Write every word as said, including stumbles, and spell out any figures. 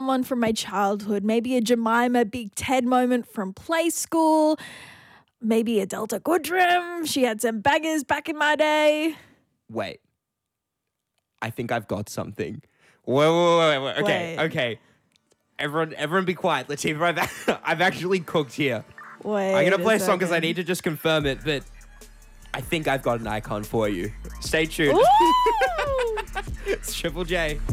someone from my childhood. Maybe a Jemima Big Ted moment from play school. Maybe a Delta Goodrum. She had some bangers back in my day. Wait. I think I've got something. Wait, wait, wait, wait. Okay, Wait. okay. Everyone, everyone be quiet. Latifah, I've, I've actually cooked here. Wait. I'm going to play a song because I second. need to just confirm it, but I think I've got an icon for you. Stay tuned. Ooh! It's Triple J.